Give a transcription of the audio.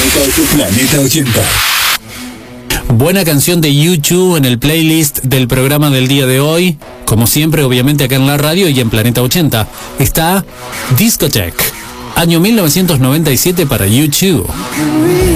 Planeta 80. Buena canción de U2 en el playlist del programa del día de hoy. Como siempre, obviamente acá en la radio y en Planeta 80. Está Discotheque, año 1997 para U2.